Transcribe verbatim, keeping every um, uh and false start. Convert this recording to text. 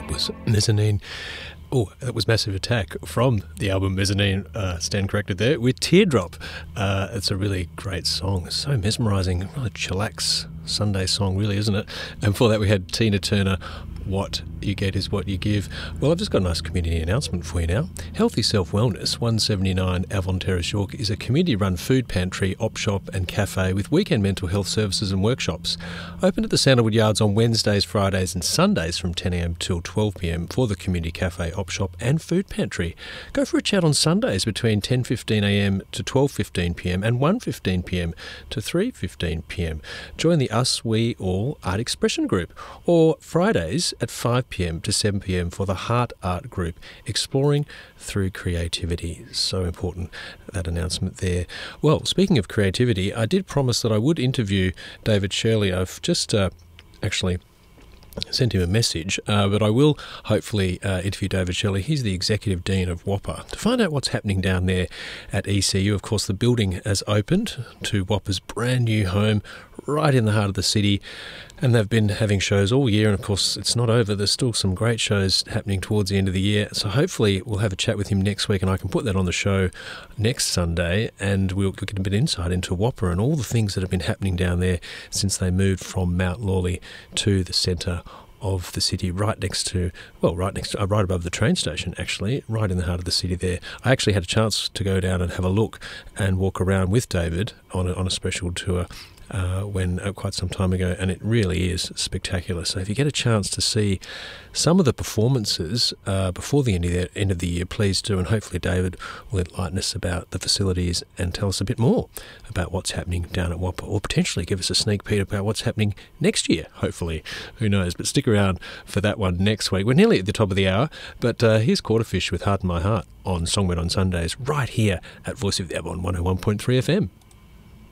That was Mezzanine. Oh, that was Massive Attack from the album Mezzanine. Uh, stand corrected there with Teardrop. Uh, it's a really great song. So mesmerising, really chillax Sunday song, really, isn't it? And before that, we had Tina Turner. What you get is what you give. Well, I've just got a nice community announcement for you now. Healthy Self Wellness, one seventy-nine Avon Terrace, York, is a community-run food pantry, op shop and cafe with weekend mental health services and workshops. Open at the Sandalwood Yards on Wednesdays, Fridays and Sundays from ten a m till twelve p m for the community cafe, op shop and food pantry. Go for a chat on Sundays between ten fifteen a m to twelve fifteen p m and one fifteen p m to three fifteen p m. Join the Us, We, All Art Expression group, or Fridays at five p m to seven p m for the Heart Art group, exploring through creativity. So important, that announcement there. Well, speaking of creativity, I did promise that I would interview David Shirley. I've just uh, actually sent him a message, uh, but I will hopefully uh, interview David Shirley. He's the Executive Dean of Whopper, to find out what's happening down there at E C U. Of course, the building has opened to Whopper's brand new home right in the heart of the city, and they've been having shows all year, and of course it's not over. There's still some great shows happening towards the end of the year, so hopefully we'll have a chat with him next week and I can put that on the show next Sunday, and we'll get a bit of insight into Whopper and all the things that have been happening down there since they moved from Mount Lawley to the centre of the city, right next to, well, right next to, uh, right above the train station, actually, right in the heart of the city there. I actually had a chance to go down and have a look and walk around with David on a, on a special tour uh, when uh, quite some time ago, and it really is spectacular. So if you get a chance to see some of the performances uh, before the end of the, end of the year, please do, and hopefully David will enlighten us about the facilities and tell us a bit more about what's happening down at Whopper, or potentially give us a sneak peek about what's happening next year, hopefully. Who knows? But stick around for that one next week. We're nearly at the top of the hour, but uh, here's Quarterfish with Heart in My Heart on Songbird on Sundays, right here at Voice of the Avon one oh one point three F M.